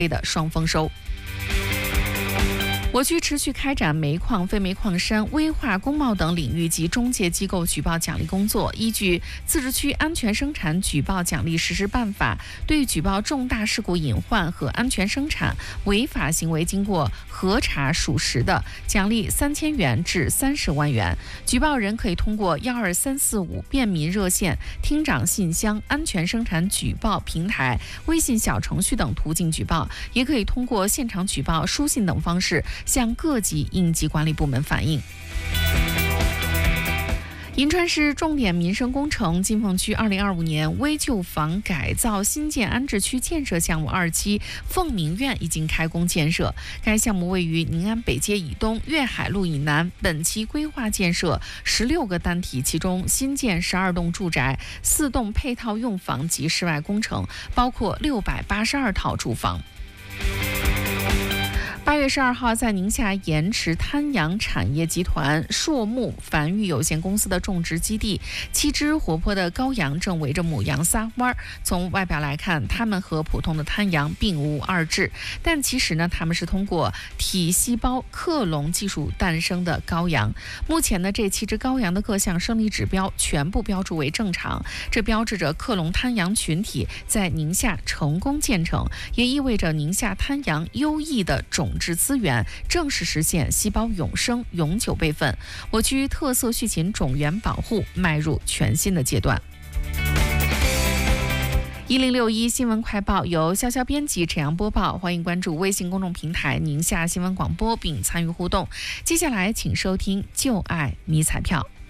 的双丰收。我区持续开展煤矿、非煤矿山、危化工贸等领域及中介机构举报奖励工作，依据自治区安全生产举报奖励实施办法，对举报重大事故隐患和安全生产违法行为经过核查属实的，奖励3000元至30万元。举报人可以通过12345便民热线、厅长信箱、安全生产举报平台、微信小程序等途径举报，也可以通过现场举报、书信等方式向各级应急管理部门反映。银川市重点民生工程金凤区2025年危旧房改造新建安置区建设项目2期凤鸣苑已经开工建设。该项目位于宁安北街以东、粤海路以南，本期规划建设16个单体，其中新建12栋住宅、4栋配套用房及室外工程，包括682套住房。8月12号，在宁夏盐池滩阳产业集团硕木繁育有限公司的种植基地，7只活泼的羔羊正围着母羊撒欢。从外表来看，它们和普通的滩羊并无二致，但其实呢，它们是通过体细胞克隆技术诞生的羔羊。目前呢，这7只羔羊的各项生理指标全部标注为正常，这标志着克隆滩羊群体在宁夏成功建成，也意味着宁夏滩羊优异的种质资源正式实现细胞永生、永久备份，我区特色畜禽种源保护迈入全新的阶段。1061新闻快报由潇潇编辑、陈阳播报，欢迎关注微信公众平台宁夏新闻广播并参与互动。接下来请收听就爱迷彩票。